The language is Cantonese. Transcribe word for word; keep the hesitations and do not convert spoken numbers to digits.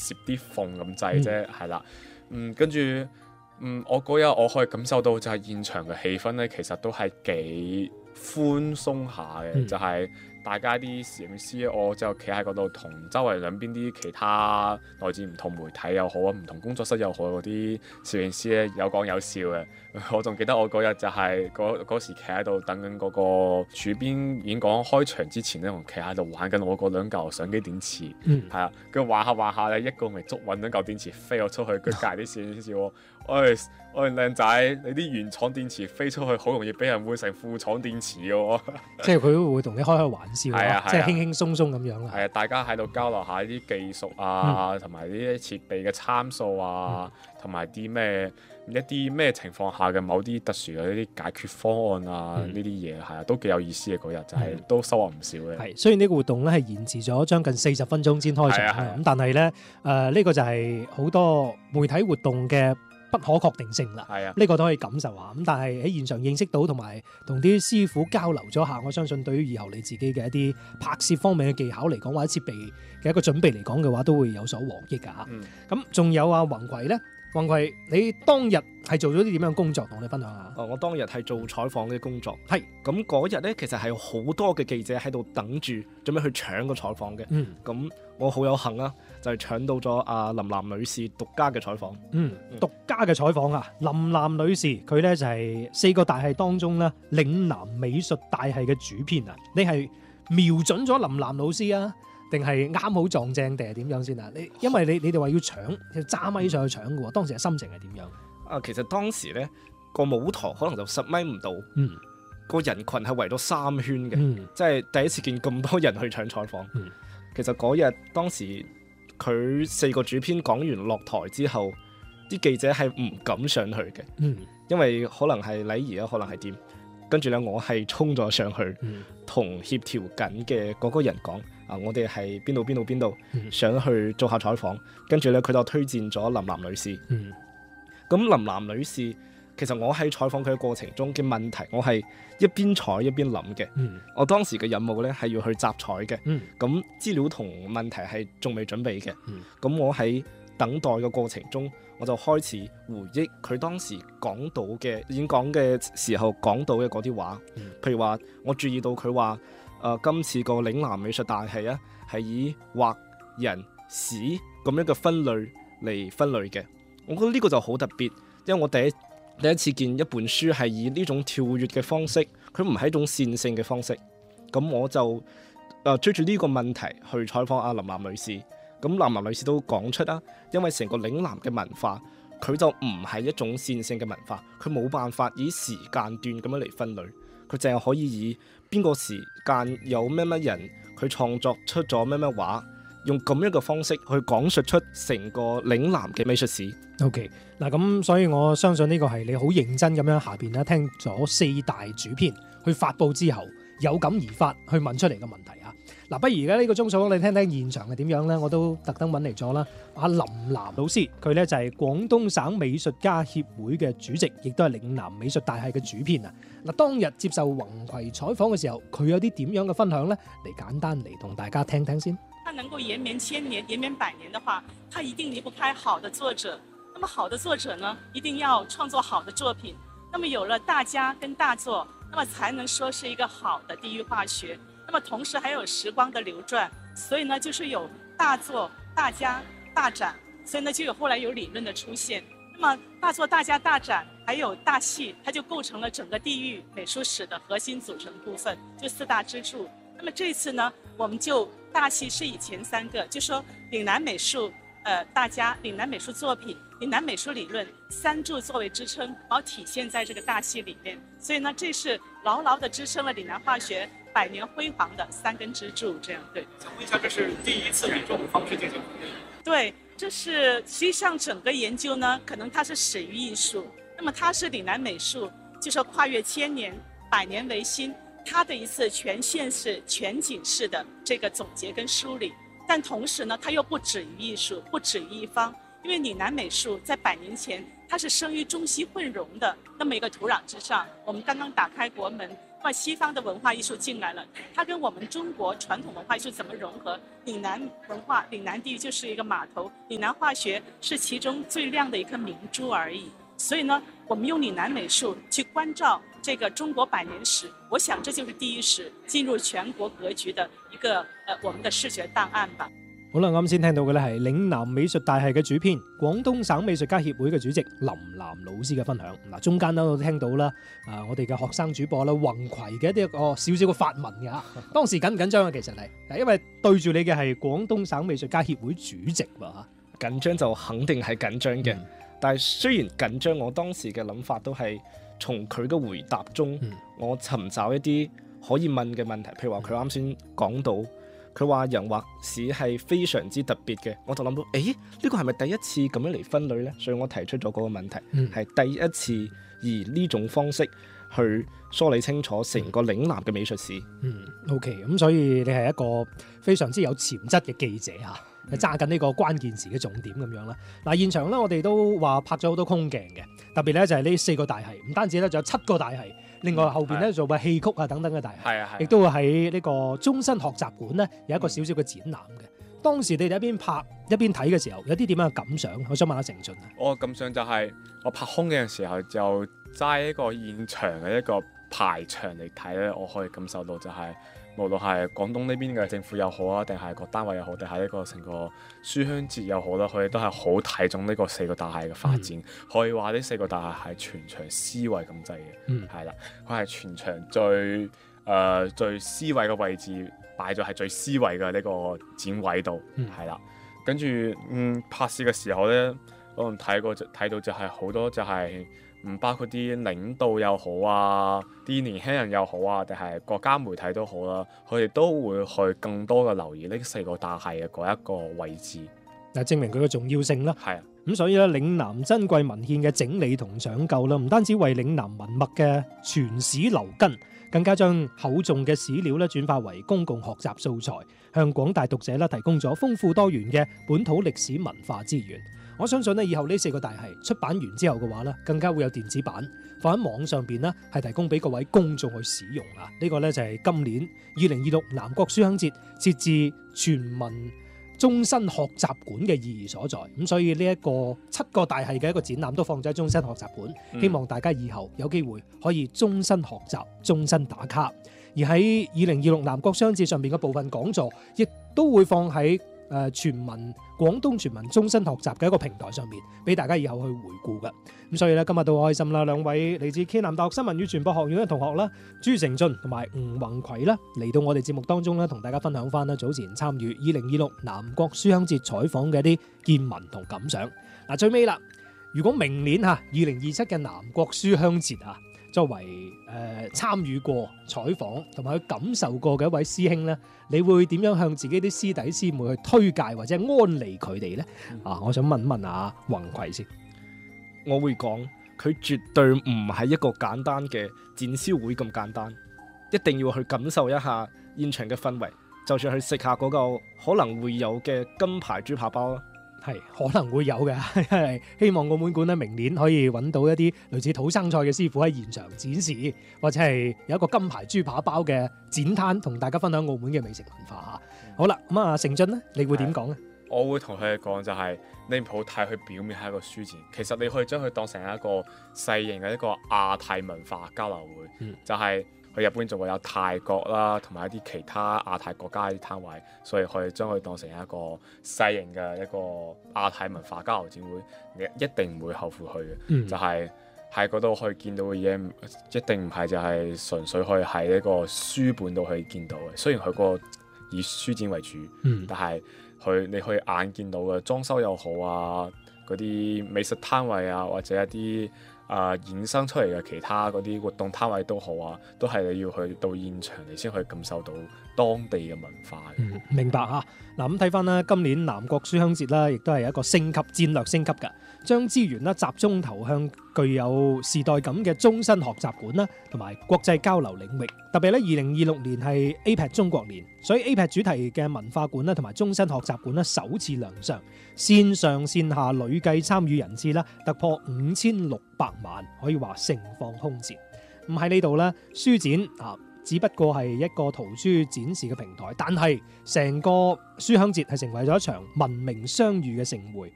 攝啲縫咁滯啫，係啦、嗯，嗯，跟住嗯，我嗰日我可以感受到就係現場嘅氣氛咧，其實都係幾寬鬆下嘅，嗯、就係大家啲攝影師，我就企喺嗰度同周圍兩邊啲其他來自唔同媒體又好啊，唔同工作室又好嗰啲攝影師咧，有講有笑嘅。我仲記得我嗰日就係嗰嗰時企喺度等緊嗰個主編演講開場之前咧，我企喺度玩緊我嗰兩嚿相機電池，係啊、嗯，跟住玩下玩下咧，一個未捉穩兩嚿電池飛咗出去，跟住隔離啲攝影師笑我：喂喂靚仔，你啲原廠電池飛出去好容易俾人換成副廠電池嘅喎。即係佢會同你開開玩笑， 係啊， 即係輕輕鬆鬆咁樣啦。 係啊，大家喺度交流下啲技術啊，同埋啲設備嘅參數啊，同埋啲咩一啲咩情況下嘅某啲特殊嘅一啲解決方案啊，呢啲嘢係啊，都幾有意思嘅嗰日，就係、是、都收穫唔少嘅。係， 雖然呢個活動咧係延遲咗將近四十分鐘先開場，咁但係咧誒呢、呃這個就係好多媒體活動嘅不可確定性啦，係啊，呢個都可以感受下。咁但係喺現場認識到同埋同啲師傅交流咗下，我相信對於以後你自己嘅一啲拍攝方面嘅技巧嚟講，或者設備嘅一個準備嚟講嘅話，都會有所獲益㗎嚇。咁仲、嗯、有啊，宏葵咧，宏葵你當日係做咗啲點樣工作，同你分享下。 哦，我當日係做採訪嘅工作，係咁嗰日咧，其實係好多嘅記者喺度等住，準備去搶個採訪嘅。嗯，咁我好有幸啊，就係、是、搶到咗阿林嵐女士獨家嘅採訪。嗯， 獨家嘅採訪啊，林嵐女士佢咧就係四個大系當中咧嶺南美術大系嘅主編啊。你係瞄準咗林嵐老師啊，定係啱好撞正定係點樣先啊？你因為你你哋話要搶，要揸咪上去搶嘅喎，當時嘅心情係點樣？ 啊，其實當時咧個舞台可能就十米唔到，嗯，個人群係圍咗三圈嘅，嗯，即係第一次見咁多人去搶採訪。嗯，其實嗰日當時佢四個主編講完落台之後，啲記者係唔敢上去嘅，嗯，因為可能係禮儀啊，可能係點。跟住咧，我係衝咗上去，同、嗯、協調緊嘅嗰個人講啊，我哋係邊度邊度邊度，嗯、想去做下採訪。跟住咧，佢就推薦咗林嵐女士。咁、嗯、林嵐女士，其實我喺採訪佢嘅過程中嘅問題，我係一邊採一邊諗嘅。嗯、我當時嘅任務咧係要去集採嘅，咁、嗯、資料同問題係仲未準備嘅。咁、嗯、我喺等待嘅過程中，我就開始回憶佢當時講到嘅演講嘅時候講到嘅嗰啲話，嗯、譬如話我注意到佢話，誒、呃、今次個嶺南美術大系啊，係以畫人史咁樣嘅分類嚟分類嘅。我覺得呢個就好特別，因為我第一第一次見一本書係以呢種跳躍嘅方式，佢唔係一種線性嘅方式。咁我就誒、呃、追住呢個問題去採訪阿林嵐女士。咁林嵐女士都講出啦，因為成個嶺南嘅文化，佢就唔係一種線性嘅文化，佢冇辦法以時間段咁樣嚟分類，佢淨係可以以邊個時間有咩乜人，佢創作出咗咩咩畫，用咁樣嘅方式去講述出成個嶺南嘅美術史。 OK， 嗱咁，所以我相信呢個係你好認真咁樣下邊咧聽咗四大主編去發佈之後，有感而發去問出嚟嘅問題啊！嗱，不如而家呢個鐘數，你聽聽現場係點樣咧？我都特登揾嚟咗啦。阿林嵐老師，佢咧就係廣東省美術家協會嘅主席，亦都係嶺南美術大系嘅主編啊！嗱，當日接受宏葵採訪嘅時候，佢有啲點樣嘅分享咧？嚟簡單嚟同大家聽聽先。 他能夠延綿千年、延綿百年的話，他一定離不開好的作者。那麼好的作者呢，一定要創作好的作品。那麼有了大家跟大作，那麼才能說是一個好的地域化學。那麼同時還有時光的流轉，所以呢就是有大作、大家、大展，所以呢就有後來有理論的出現。那麼大作、大家、大展，還有大戲，它就構成了整個地域美術史的核心組成部分，就四大支柱。那麼這次呢，我們就大戲是以前三個，就說嶺南美術、呃大家、嶺南美術作品、嶺南美術理論三柱作為支撐，然後體現在這個大戲裡面。所以呢，這是牢牢地支撐了嶺南化學百年輝煌的三根支柱，這樣對。 想問一下，這是第一次以這種方式進行？ 對，這是實際上整個研究呢，可能它是始於藝術，那麼它是嶺南美術，就說跨越千年、百年維新，它的一次全線式、全景式的這個總結跟梳理。但同時呢，它又不止於藝術，不止於一方，因為嶺南美術在百年前，它是生於中西混融的那麼一個土壤之上。我們剛剛打開國門， 那麼西方的文化藝術進來了，它跟我們中國傳統文化藝術怎麼融合？嶺南文化，嶺南地域就是一個碼頭，嶺南化學是其中最亮的一顆明珠而已。所以呢，我們用嶺南美術去關照這個中國百年史，我想這就是第一史進入全國格局的一個呃我們的視覺檔案吧。 好啦，啱先聽到嘅咧係嶺南美術大系嘅主編、廣東省美術家協會嘅主席林南老師嘅分享。嗱，中間都聽到啦，啊，我哋嘅學生主播啦，宏葵嘅一啲個少少嘅發文嘅嚇。當時緊唔緊張啊？其實係，因為對住你嘅係廣東省美術家協會主席喎嚇。 緊張就肯定係緊張嘅，嗯、但係雖然緊張，我當時嘅諗法都係從佢嘅回答中，嗯、我尋找一啲可以問嘅問題，譬如話佢啱先講到。佢話人畫史係非常之特別嘅，我就諗到，誒呢個係咪第一次咁樣嚟分類呢？所以我提出咗嗰個問題，係、嗯、第一次以呢種方式去梳理清楚成個嶺南嘅美術史。嗯 ，OK，咁所以你係一個非常之有潛質嘅記者嚇，揸緊呢個關鍵詞嘅重點咁樣啦。嗱，現場咧我哋都話拍咗好多空鏡嘅，特別咧就係呢四個大系，唔單止咧，仲有七個大系。另外後邊咧做嘅戲曲啊等等嘅大系，亦都會喺呢個終身學習館咧有一個少少嘅展覽嘅。嗯、當時你哋一邊拍一邊睇嘅時候，有啲點樣嘅感想？我想問下成俊啊。 我嘅感想就係我拍空鏡嘅時候，就齋一個現場嘅一個排場嚟睇咧，我可以感受到就係、是。無論係廣東呢邊嘅政府又好啊，定係各單位又好，定係呢個成個書香節又好啦，佢哋都係好睇重呢個四個大系嘅發展。嗯、可以話呢四個大系係全場 C 位咁滯嘅，係啦、嗯，佢係全場最誒、呃、最 C 位嘅位置擺咗係最 C 位嘅呢個展位度，係啦、嗯。跟住嗯拍攝嘅時候咧，可能睇過睇到就係好多就係、是。唔包括啲領導又好啊，啲年輕人又好啊，定係國家媒體都好啦，佢哋都會去更多嘅留意呢四個大系嘅嗰一個位置， 嗱，證明佢嘅重要性啦。 係啊， 咁所以咧，嶺南珍貴文獻嘅整理同搶救啦，唔單止為嶺南文脈嘅傳史留根，更加將厚重嘅史料咧轉化為公共學習素材，向廣大讀者咧提供咗豐富多元嘅本土歷史文化資源。我相信咧，以後呢四個大系出版完之後嘅話咧，更加會有電子版放喺網上邊咧，係提供俾各位公眾去使用啊！呢個咧就係今年二零二六南國書香節設置全民終身學習館嘅意義所在。咁所以呢一個七個大系嘅一個展覽都放咗喺終身學習館，嗯、希望大家以後有機會可以終身學習、終身打卡。而喺二零二六南國書香節上邊嘅部分講座，亦都會放喺誒、呃、全民廣東全民終身學習嘅一個平台上面，俾大家以後去回顧嘅。咁所以咧，今日都好開心啦！兩位嚟自暨南大學新聞與傳播學院嘅同學啦，朱成俊同埋吳宏葵啦，嚟到我哋節目當中咧，同大家分享翻啦早前參與二零二六南國書香節採訪嘅一啲見聞同感想。嗱，最尾啦，如果明年嚇二零二七嘅南國書香節啊，作為誒、呃、參與過採訪同埋去感受過嘅一位師兄咧，你會點樣向自己啲師弟師妹去推介或者安利佢哋咧？嗯、啊，我想問問下宏葵先。 我會講佢絕對唔係一個簡單嘅展銷會咁簡單，一定要去感受一下現場嘅氛圍，就算去食下嗰個可能會有嘅金牌豬扒包啦。 係可能會有嘅，希望澳門館咧明年可以揾到一啲類似土生菜嘅師傅喺現場展示，或者係有一個金牌豬扒包嘅展攤，同大家分享澳門嘅美食文化。嗯、好啦，咁啊成俊咧，你會點講咧？ 我會同佢哋講就係、是、你唔好睇佢表面係一個書展，其實你可以將佢當成一個細型嘅一個亞太文化交流會，嗯、就係、是。去日本仲會有泰國啦，同埋一啲其他亞太國家啲攤位，所以可以將佢當成一個細型嘅一個亞太文化交流展會，你一定唔會後悔去嘅。嗯、就係喺嗰度可以見到嘅嘢，一定唔係就係純粹可以喺一個書本度可以見到嘅。雖然佢個以書展為主，嗯、但係佢你可以眼見到嘅裝修又好啊，嗰啲美食攤位啊，或者一啲。啊、呃！衍生出嚟嘅其他嗰啲活動攤位都好啊，都係你要去到現場，你先可以感受到當地嘅文化。 嗯，明白嚇。嗱咁睇翻啦，今年南國書香節啦，亦都係一個升級戰略升級㗎，將資源啦集中投向具有時代感嘅終身學習館啦，同埋國際交流領域。特別咧，二零二六年係 A P E C 中國年，所以 A P E C 主題嘅文化館啦，同埋終身學習館啦，首次亮相，線上線下累計參與人次啦突破五千六百萬，可以話盛況空前。 咁喺呢度咧，書展啊，只不過係一個圖書展示嘅平台，但係成個書香節係成為咗一場文明相遇嘅盛會。